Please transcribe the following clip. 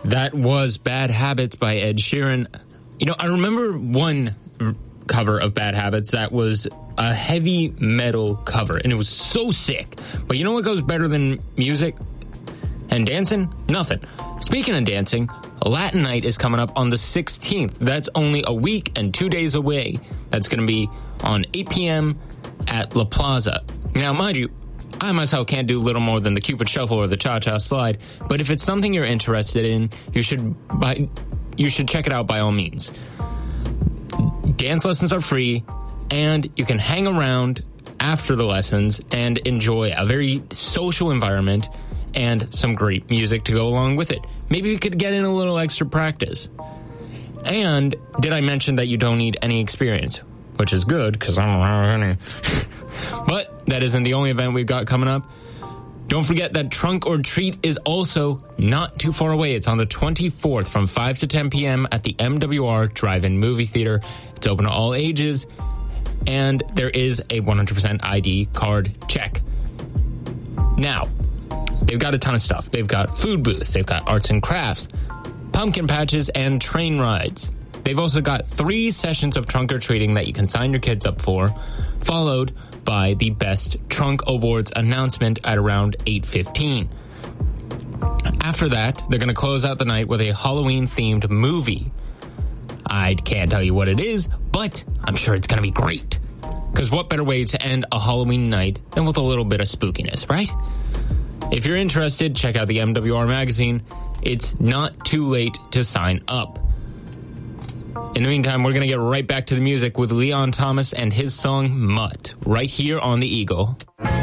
That was Bad Habits by Ed Sheeran. You know, I remember one cover of Bad Habits that was a heavy metal cover, and it was so sick. But you know what goes better than music and dancing? Nothing. Speaking of dancing, Latin Night is coming up on the 16th. That's only a week and 2 days away. That's going to be on 8 p.m. at La Plaza. Now, mind you, I myself can't do little more than the Cupid Shuffle or the Cha-Cha Slide, but if it's something you're interested in, you should check it out by all means. Dance lessons are free, and you can hang around after the lessons and enjoy a very social environment and some great music to go along with it. Maybe we could get in a little extra practice. And did I mention that you don't need any experience? Which is good, because I don't have any. But that isn't the only event we've got coming up. Don't forget that Trunk or Treat is also not too far away. It's on the 24th from 5 to 10 p.m. at the MWR Drive-In Movie Theater. It's open to all ages, and there is a 100% ID card check. Now, they've got a ton of stuff. They've got food booths, they've got arts and crafts, pumpkin patches, and train rides. They've also got 3 sessions of trunk or treating that you can sign your kids up for, followed by the Best Trunk Awards announcement at around 8:15. After that, they're going to close out the night with a Halloween-themed movie. I can't tell you what it is, but I'm sure it's going to be great. Because what better way to end a Halloween night than with a little bit of spookiness, right? If you're interested, check out the MWR magazine. It's not too late to sign up. In the meantime, we're going to get right back to the music with Leon Thomas and his song Mutt, right here on The Eagle.